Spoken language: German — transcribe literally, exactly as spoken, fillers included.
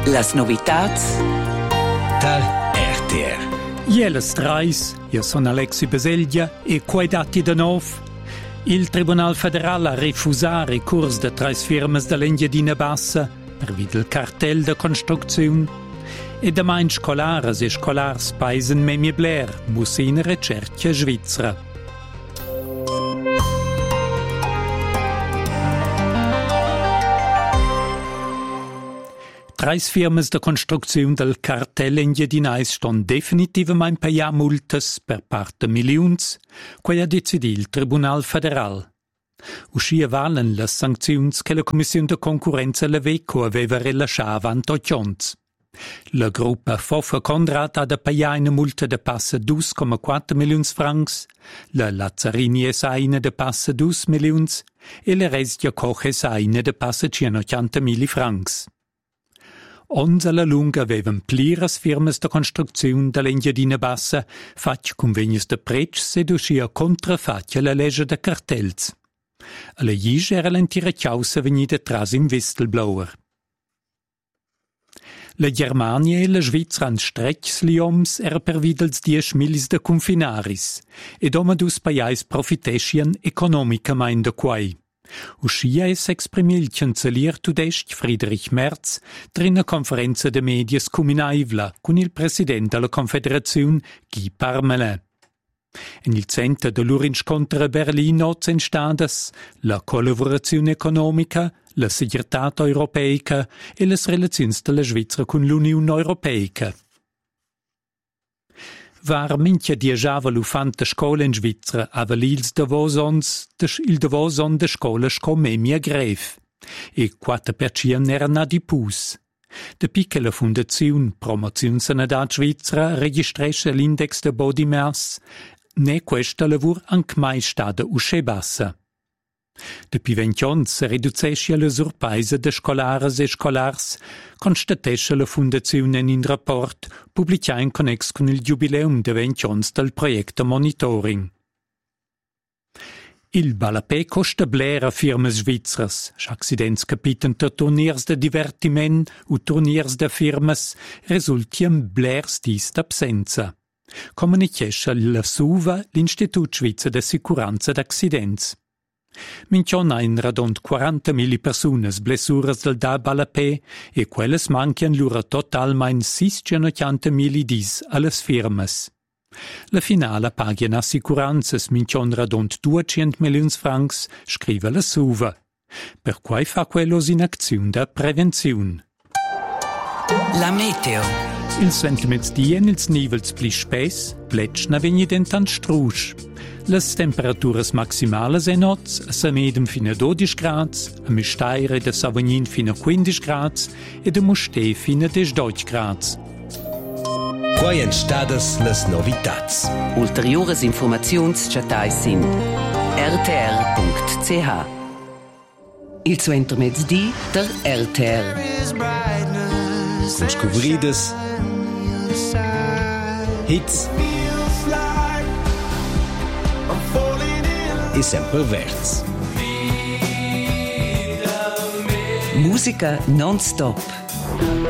Las novitats dal R T R. Ielas trais, io sono Alexi Baseglia e quei dati de nov. Il Tribunal Federal ha refusato i curs de trais firmes dall'Engiadina Bassa per vid il cartel de construzione e da main scolares e scolars paisen memie Blair, musina ricerca svizzera. Trais firmes de construzione del cartel engiadinais ston definitivamente pagà multas per parte milions, quei ha decidì il Tribunal Federal. Uscia valen le sanczions che la Commissione de Concurrenza Leveco aveva rilasciato avanti Occhions. La gruppa Fofa Conrad ha da pagare una multa de passa due virgola quattro milioni francs, la Lazzarini S A ina de passa due milioni e la Restia Koch S A ina de passa centocinquantamila francs. Ons alla lunga avevan pliras firmes de construzione dall'Engiadina Bassa fatg convegnis de precs ed uscia contrafatg la legge de cartels. Alla jige era l'entira chiausa vegnida tras im whistleblower. La Germania e la Svizra han strecks lioms era per videls dies milis de confinaris ed omadus paiais profitescian economicamain de quai. Uscia es exprimì il cancellier tudesc Friedrich Merz trina conferenza de medias comunaivla con il presidente della Confederazione Guy Parmelin. In il centro de lur incontro a Berlino entstadas la collaborazione economica, la segretat europeica e le relazioni della Svizzera con l'Unione Europeica. Var minchia diejava l'ufanta scola in Svizzera ava l'ils davosons, il davoson de scola scomemia gref. E quattro per cento era na di pus. De piccola fondazione Promozione Sanità Svizzera registresce l'index de body mass, ne questa lavur anche mai stata usce bassa. De piventions riducesce le surpaise de scolares e scolars, constatesce la fondazione in un rapport pubblicato in connex con il jubileum de ventions del progetto monitoring. Il balapè costa blera firmes svizras, s'accidents capiten de turniers de divertiment u turniers de firmes resultien blers dis d'absenza. Comunicesce la SUVA, l'Institut Svizzer de Sicuranza d'Accidents. Minchon ein radont quarantamila persunas blessuras del da balapè e quelles manchian lura totalmain sescentocinquantamila dis allas firmas. La finala pagina assicuranzas minchon radont duecento milioni francs, scrive la SUVA. Per quai fa quellos in azione da prevenzione. La meteo. Il sentiments dien ils nivels pli spes, pletschna vegni dentant strusch. Las temperaturas maximales en noz a medem fino a dodici grads, a Misteire de Savognin fino a quindici grads e a Mustè fino a dodici grads. Quai entstadas las novitats. Ulteriores informaziuns chatais sin r t r punct c h. Il suo intermezdi der R T R. Con scobridas, hits e sempre verts. Musica non-stop.